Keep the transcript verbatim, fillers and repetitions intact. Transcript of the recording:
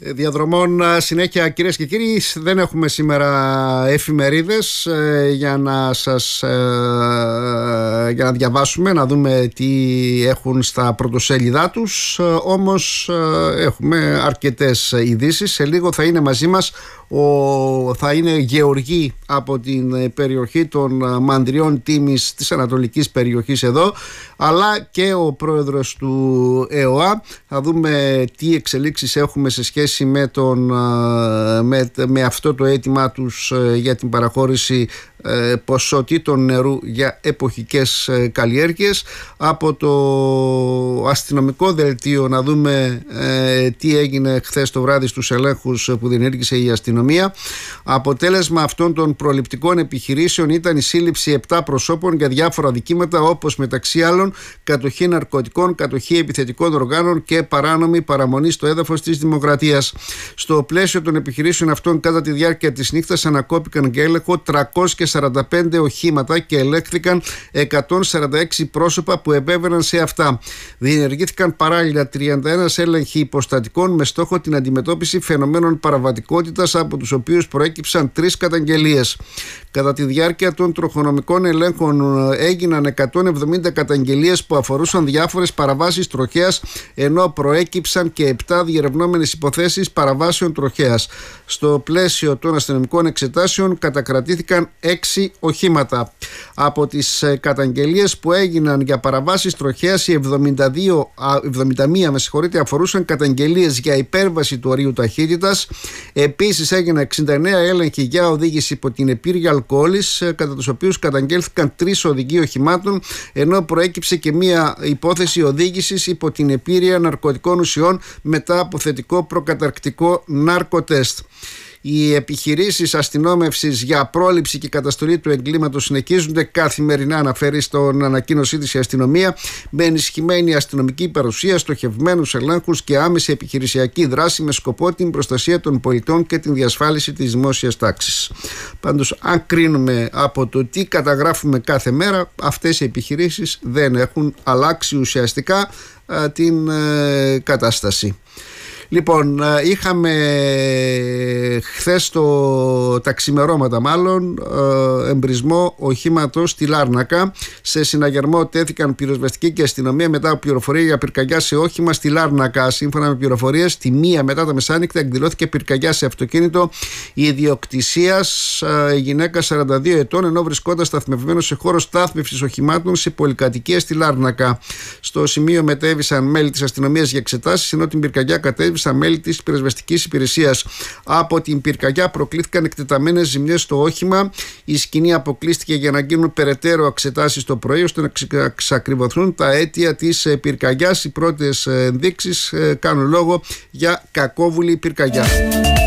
Διαδρομών συνέχεια, κυρίες και κύριοι. Δεν έχουμε σήμερα εφημερίδες ε, για να σας ε, για να διαβάσουμε, να δούμε τι έχουν στα πρωτοσέλιδά τους, ε, όμως ε, έχουμε αρκετές ειδήσεις. Σε λίγο θα είναι μαζί μας ο, θα είναι Γεωργή από την περιοχή των Μανδριών Τίμης της ανατολικής περιοχής εδώ, αλλά και ο πρόεδρος του ΕΟΑ. Θα δούμε τι εξελίξεις έχουμε σε σχέση με, τον, με, με αυτό το αίτημά τους για την παραχώρηση ποσοτήτων νερού για εποχικές καλλιέργειες. Από το αστυνομικό δελτίο να δούμε ε, τι έγινε χθες το βράδυ στους ελέγχους που διενέργησε η αστυνομία. Αποτέλεσμα αυτών των προληπτικών επιχειρήσεων ήταν η σύλληψη επτά προσώπων για διάφορα δικήματα, όπως μεταξύ άλλων κατοχή ναρκωτικών, κατοχή επιθετικών οργάνων και παράνομη παραμονή στο έδαφος της Δημοκρατίας. Στο πλαίσιο των επιχειρήσεων αυτών, κατά τη διάρκεια της νύχτας ανακόπηκαν και έλεγχο τριακόσια σαράντα πέντε οχήματα και ελέγχθηκαν εκατόν σαράντα έξι πρόσωπα που επέβαιναν σε αυτά. Διενεργήθηκαν παράλληλα τριάντα ένα έλεγχοι υποστατικών με στόχο την αντιμετώπιση φαινομένων παραβατικότητας, από τους οποίους προέκυψαν τρεις καταγγελίες. Κατά τη διάρκεια των τροχονομικών ελέγχων έγιναν εκατόν εβδομήντα καταγγελίες που αφορούσαν διάφορες παραβάσεις τροχέας, ενώ προέκυψαν και επτά διερευνόμενες υποθέσεις παραβάσεων τροχέας. Στο πλαίσιο των αστυνομικών εξετάσεων κατακρατήθηκαν έξι οχήματα. Από τις καταγγελίες που έγιναν για παραβάσεις τροχέας, οι εβδομήντα δύο, εβδομήντα μία με συγχωρείτε, αφορούσαν καταγγελίες για υπέρβαση του ορίου ταχύτητας. Επίσης έγιναν εξήντα εννέα έλεγχοι για οδήγηση υπό την επίρρεια αλκοόλης, κατά τους οποίους καταγγέλθηκαν τρεις οδηγοί οχημάτων, ενώ προέκυψε και μία υπόθεση οδήγησης υπό την επίρρεια ναρκωτικών ουσιών μετά από θετικό προκαταρκτικό ναρκοτέστ. Οι επιχειρήσεις αστυνόμευσης για πρόληψη και καταστολή του εγκλήματος συνεχίζονται καθημερινά, αναφέρει στον ανακοίνωσή της η αστυνομία, με ενισχυμένη αστυνομική παρουσία, στοχευμένους ελέγχους και άμεση επιχειρησιακή δράση με σκοπό την προστασία των πολιτών και την διασφάλιση της δημόσιας τάξης. Πάντως, αν κρίνουμε από το τι καταγράφουμε κάθε μέρα, αυτές οι επιχειρήσεις δεν έχουν αλλάξει ουσιαστικά α, την ε, κατάσταση. Λοιπόν, είχαμε χθες το, τα ξημερώματα μάλλον εμπρισμό οχήματος στη Λάρνακα. Σε συναγερμό τέθηκαν πυροσβεστική και αστυνομία μετά από πληροφορία για πυρκαγιά σε όχημα στη Λάρνακα. Σύμφωνα με πληροφορίες, τη μία μετά τα μεσάνυχτα εκδηλώθηκε πυρκαγιά σε αυτοκίνητο ιδιοκτησίας γυναίκα σαράντα δύο ετών, ενώ βρισκόταν σταθμευμένο σε χώρο στάθμευσης οχημάτων σε πολυκατοικία στη Λάρνακα. Στο σημείο μετέβησαν μέλη της αστυνομίας για εξετάσεις, ενώ την πυρκαγιά κατέβησαν μέλη της πυροσβεστικής υπηρεσίας. Από την πυρκαγιά προκλήθηκαν εκτεταμένες ζημιές στο όχημα. Η σκηνή αποκλείστηκε για να γίνουν περαιτέρω εξετάσεις το πρωί, ώστε να εξακριβωθούν τα αίτια της πυρκαγιάς. Οι πρώτες ενδείξεις κάνουν λόγο για κακόβουλη πυρκαγιά.